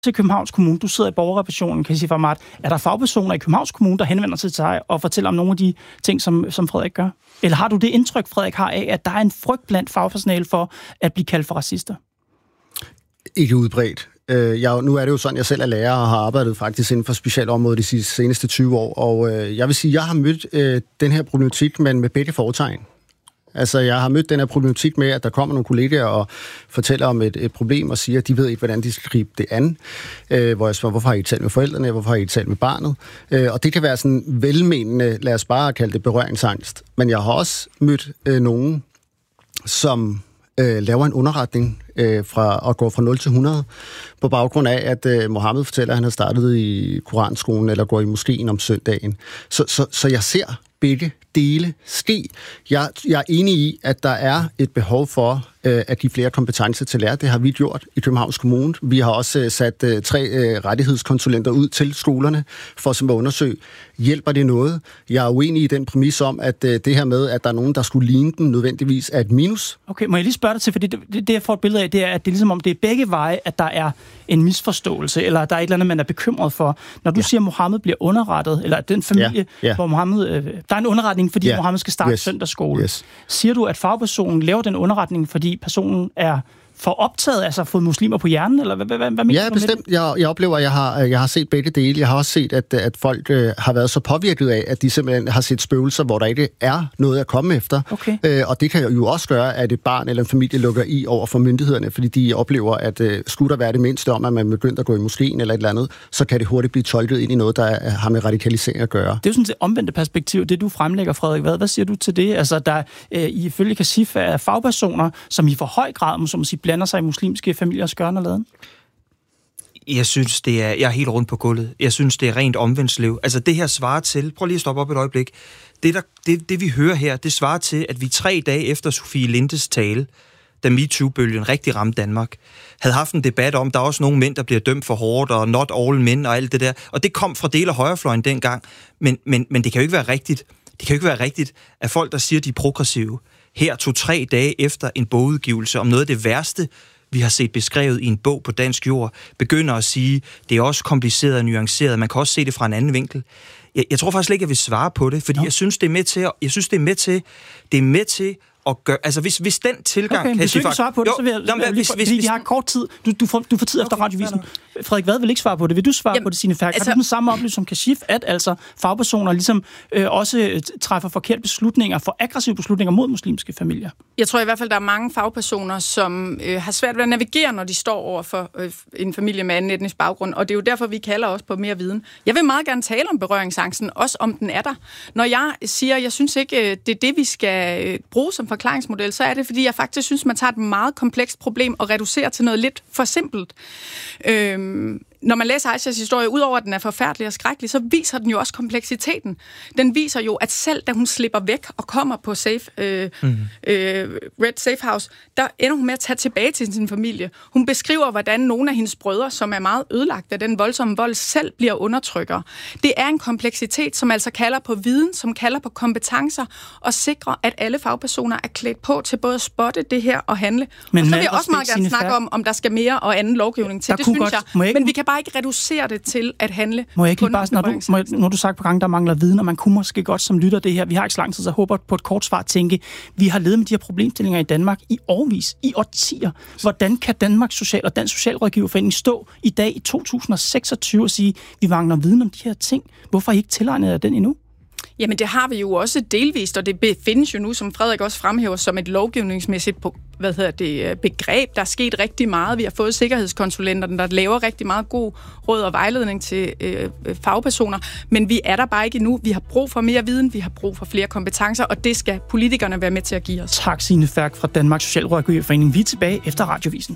til Københavns Kommune, du sidder i borgerrepræsentationen, Kashif Ahmad, er der fagpersoner i Københavns Kommune, der henvender sig til dig og fortæller om nogle af de ting, som Frederik gør? Eller har du det indtryk, Frederik har af, at der er en frygt blandt fagpersonale for at blive kaldt for racister? Ikke udbredt. Nu er det jo sådan, jeg selv er lærer og har arbejdet faktisk inden for specialområdet de seneste 20 år, og jeg vil sige, jeg har mødt den her problematik, men med begge fortegn. Altså, jeg har mødt den her problematik med, at der kommer nogle kollegaer og fortæller om et problem og siger, at de ved ikke, hvordan de skal gribe det an. Hvor jeg spørger, hvorfor har I talt med forældrene? Hvorfor har I talt med barnet? Og det kan være sådan velmenende, lad os bare kalde det berøringsangst. Men jeg har også mødt nogen, som laver en underretning fra at gå fra 0 til 100 på baggrund af, at Mohammed fortæller, at han har startet i Koranskolen eller går i moskeen om søndagen. Så jeg ser begge dele ske. Jeg er enig i, at der er et behov for at give flere kompetencer til lærer. Det har vi gjort i Københavns Kommune. Vi har også sat 3 rettighedskonsulenter ud til skolerne for at undersøge, hjælper det noget? Jeg er uenig i den præmis om, at det her med, at der er nogen, der skulle ligne dem, nødvendigvis er et minus. Okay, må jeg lige spørge dig til, for det jeg får et billede af, det er, at det er ligesom om det er begge veje, at der er en misforståelse, eller der er et eller andet, man er bekymret for. Når du siger, at Mohammed bliver underrettet, eller at den familie, hvor Mohammed... der er en underretning, fordi Mohammed skal starte søndagsskole. Siger du, at fagpersonen laver den underretning, fordi personen er for optaget, altså fået muslimer på hjernen, eller hvad mener du? Ja, bestemt. Jeg oplever, at jeg har set begge dele. Jeg har også set, at folk har været så påvirket af, at de simpelthen har set spøgelser, hvor der ikke er noget at komme efter. Okay. Og det kan jo også gøre, at et barn eller en familie lukker i over for myndighederne, fordi de oplever, at skulle der være det mindste om, at man begynder at gå i moskeen eller et eller andet, så kan det hurtigt blive tolket ind i noget, der har med radikalisering at gøre. Det er jo sådan et omvendte perspektiv, det du fremlægger, Frederik. Hvad siger du til det? Altså, der ifølge Kashif er fagpersoner, som i for høj grad, som siger, blander sig i muslimske familiers gørn og laden? Jeg synes, jeg er helt rundt på gulvet. Jeg synes, det er rent omvendslev. Altså, det her svarer til... Prøv lige at stoppe op et øjeblik. Det vi hører her, det svarer til, at vi 3 dage efter Sofie Lindes tale, da MeToo-bølgen rigtig ramte Danmark, havde haft en debat om, der er også nogle mænd, der bliver dømt for hårdt, og not all men og alt det der. Og det kom fra del af højrefløjen dengang. Men det kan jo ikke være rigtigt. Det kan jo ikke være rigtigt, at folk, der siger, de er progressive, her 2-3 dage efter en bogudgivelse om noget af det værste, vi har set beskrevet i en bog på dansk jord, begynder at sige, det er også kompliceret og nuanceret, man kan også se det fra en anden vinkel. Jeg tror faktisk ikke, jeg vil svare på det, fordi jeg synes, det er med til at gøre... Altså, hvis den tilgang... Okay, hvis du ikke svare på det, så vil jeg... Fordi vi har kort tid. Du får tid efter radiovisen. Frederik Vad vil ikke svare på det. Vil du svare på det, Signe Ferk? Har du den samme oplevelse som Kashif, at altså fagpersoner ligesom også træffer forkerte beslutninger, for aggressive beslutninger mod muslimske familier? Jeg tror i hvert fald, der er mange fagpersoner, som har svært ved at navigere, når de står over for en familie med anden etnisk baggrund, og det er jo derfor, vi kalder også på mere viden. Jeg vil meget gerne tale om berøringsangsten, også om den er der. Når jeg siger, jeg synes ikke, det er det, vi skal bruge som forklaringsmodel, så er det, fordi jeg faktisk synes, man tager et meget komplekst problem og reducerer til noget lidt for simpelt. Når man læser Aishas historie, udover at den er forfærdelig og skrækkelig, så viser den jo også kompleksiteten. Den viser jo, at selv da hun slipper væk og kommer på Red Safe House, der ender hun med at tage tilbage til sin familie. Hun beskriver, hvordan nogle af hendes brødre, som er meget ødelagt af den voldsomme vold, selv bliver undertrykkere. Det er en kompleksitet, som altså kalder på viden, som kalder på kompetencer, og sikrer, at alle fagpersoner er klædt på til både at spotte det her og handle. Men og så vil jeg også meget gerne snakke om der skal mere og anden lovgivning til. Det synes jeg. Men vi kan bare ikke reducere det til at handle. Må jeg ikke lige bare, når du sagt på gang, der mangler viden, og man kunne måske godt som lytter det her, vi har ikke så lang tid, så jeg håber på et kort svar tænke, vi har levet med de her problemstillinger i Danmark i årvis, i årtier. Hvordan kan Danmarks Social og Dansk Socialrådgiverforening stå i dag i 2026 og sige, vi mangler viden om de her ting? Hvorfor har I ikke tilegnet jer den endnu? Jamen det har vi jo også delvist, og det befindes jo nu, som Frederik også fremhæver, som et lovgivningsmæssigt begreb. Der er sket rigtig meget. Vi har fået sikkerhedskonsulenterne, der laver rigtig meget god råd og vejledning til fagpersoner, men vi er der bare ikke endnu. Vi har brug for mere viden, vi har brug for flere kompetencer, og det skal politikerne være med til at give os. Tak, Signe Ferk fra Danmarks Socialrådgiverforening. Vi er tilbage efter radiovisen.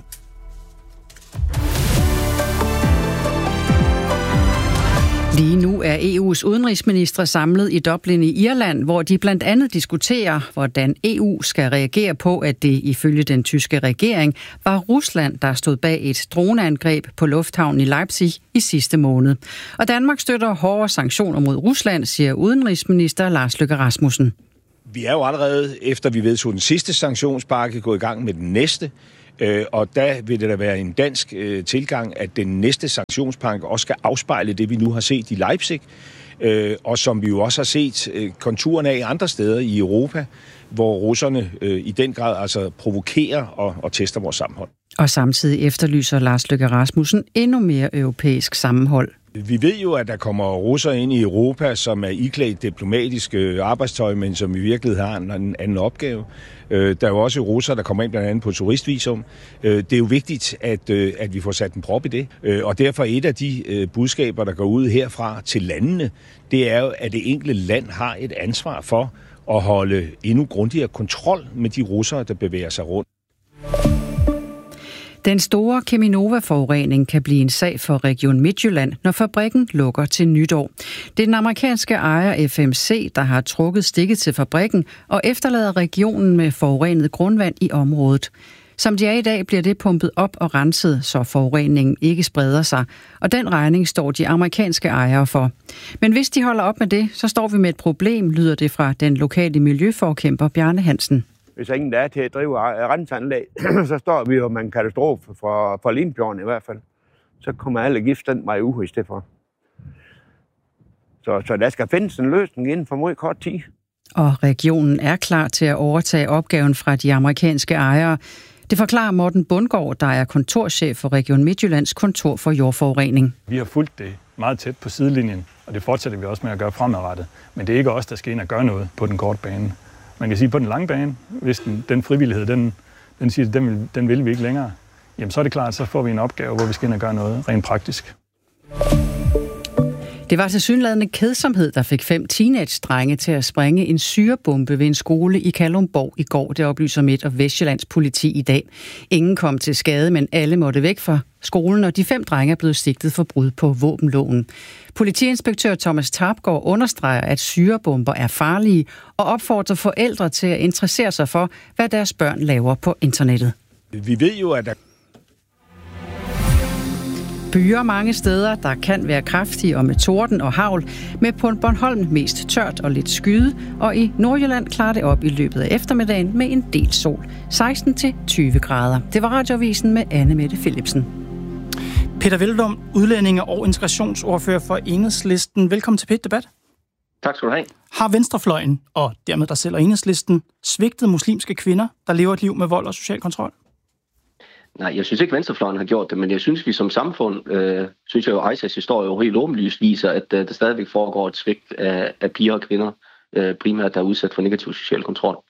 Lige nu er EU's udenrigsministre samlet i Dublin i Irland, hvor de blandt andet diskuterer, hvordan EU skal reagere på, at det ifølge den tyske regering var Rusland, der stod bag et droneangreb på lufthavnen i Leipzig i sidste måned. Og Danmark støtter hårde sanktioner mod Rusland, siger udenrigsminister Lars Løkke Rasmussen. Vi er jo allerede, efter vi vedtog den sidste sanktionspakke, gået i gang med den næste. Og der vil det da være en dansk tilgang, at den næste sanktionspakke også skal afspejle det, vi nu har set i Leipzig, og som vi jo også har set konturerne af andre steder i Europa, hvor russerne i den grad altså provokerer og tester vores sammenhold. Og samtidig efterlyser Lars Løkke Rasmussen endnu mere europæisk sammenhold. Vi ved jo, at der kommer russere ind i Europa, som er iklædt diplomatiske arbejdstøj, men som i virkeligheden har en anden opgave. Der er jo også russere, der kommer ind blandt andet på turistvisum. Det er jo vigtigt, at vi får sat en prop i det. Og derfor et af de budskaber, der går ud herfra til landene, det er jo, at det enkelte land har et ansvar for at holde endnu grundigere kontrol med de russere, der bevæger sig rundt. Den store Cheminova-forurening kan blive en sag for Region Midtjylland, når fabrikken lukker til nytår. Det er den amerikanske ejer FMC, der har trukket stikket til fabrikken og efterlader regionen med forurenet grundvand i området. Som de er i dag, bliver det pumpet op og renset, så forureningen ikke spreder sig, og den regning står de amerikanske ejere for. Men hvis de holder op med det, så står vi med et problem, lyder det fra den lokale miljøforkæmper Bjarne Hansen. Hvis ingen der er til at drive renseanlæg, så står vi jo med en katastrofe for Limfjorden i hvert fald. Så kommer alle gift den vej ud i stedet for. Så der skal findes en løsning inden for meget kort tid. Og regionen er klar til at overtage opgaven fra de amerikanske ejere. Det forklarer Morten Bundgaard, der er kontorchef for Region Midtjyllands kontor for jordforurening. Vi har fulgt det meget tæt på sidelinjen, og det fortsætter vi også med at gøre fremadrettet. Men det er ikke os, der skal ind og gøre noget på den korte bane. Man kan sige, på den lange bane, hvis den frivillighed, den siger, den vil vi ikke længere, jamen så er det klart, så får vi en opgave, hvor vi skal ind og gøre noget rent praktisk. Det var tilsyneladende kedsomhed, der fik 5 teenage-drenge til at sprænge en syrebombe ved en skole i Kalundborg i går. Det oplyser Midt- og Vestjyllands politi i dag. Ingen kom til skade, men alle måtte væk fra skolen, og de 5 drenge er blevet sigtet for brud på våbenloven. Politiinspektør Thomas Tarpgaard understreger, at syrebomber er farlige, og opfordrer forældre til at interessere sig for, hvad deres børn laver på internettet. Vi ved jo, at der Byer mange steder, der kan være kraftige og med torden og hagl, med på Bornholm mest tørt og lidt skyde, og i Nordjylland klarer det op i løbet af eftermiddagen med en del sol. 16-20 grader. Det var Radioavisen med Anne Mette Philipsen. Peter Hvelplund, udlændinge- og integrationsordfører for Enhedslisten. Velkommen til P1-debat. Tak skal du have. Har venstrefløjen, og dermed der selv og Enhedslisten, svigtet muslimske kvinder, der lever et liv med vold og social kontrol? Nej, jeg synes ikke, venstrefløjen har gjort det, men jeg synes, vi som samfund, synes jeg jo, Aishas historie jo helt åbenlyst viser, at der stadigvæk foregår et svigt af piger og kvinder, primært der er udsat for negativ social kontrol.